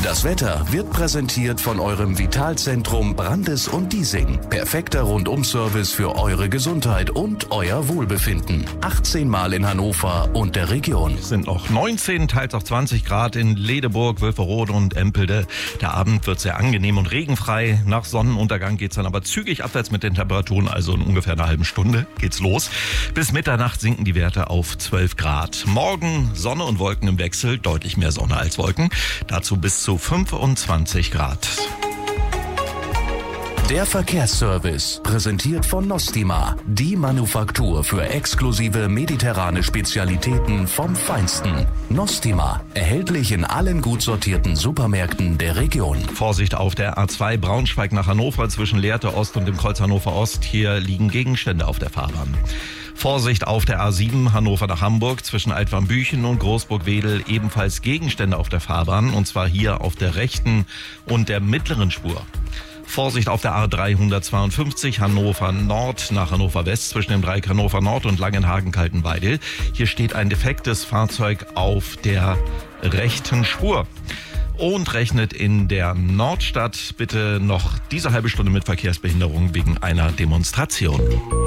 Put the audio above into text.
Das Wetter wird präsentiert von eurem Vitalzentrum Brandes und Diesing. Perfekter Rundum-Service für eure Gesundheit und euer Wohlbefinden. 18 Mal in Hannover und der Region. Es sind noch 19, teils auch 20 Grad in Ledeburg, Wülferode und Empelde. Der Abend wird sehr angenehm und regenfrei. Nach Sonnenuntergang geht's dann aber zügig abwärts mit den Temperaturen, also in ungefähr einer halben Stunde geht's los. Bis Mitternacht sinken die Werte auf 12 Grad. Morgen Sonne und Wolken im Wechsel, deutlich mehr Sonne als Wolken. Dazu bis zu 25 Grad. Der Verkehrsservice, präsentiert von Nostima, die Manufaktur für exklusive mediterrane Spezialitäten vom Feinsten. Nostima, erhältlich in allen gut sortierten Supermärkten der Region. Vorsicht auf der A2 Braunschweig nach Hannover zwischen Lehrte Ost und dem Kreuz Hannover Ost. Hier liegen Gegenstände auf der Fahrbahn. Vorsicht auf der A7 Hannover nach Hamburg zwischen Altwarmbüchen und Großburg-Wedel, ebenfalls Gegenstände auf der Fahrbahn, und zwar hier auf der rechten und der mittleren Spur. Vorsicht auf der A352 Hannover Nord nach Hannover West zwischen dem Dreieck Hannover Nord und Langenhagen-Kaltenweidel. Hier steht ein defektes Fahrzeug auf der rechten Spur. Und rechnet in der Nordstadt bitte noch diese halbe Stunde mit Verkehrsbehinderung wegen einer Demonstration.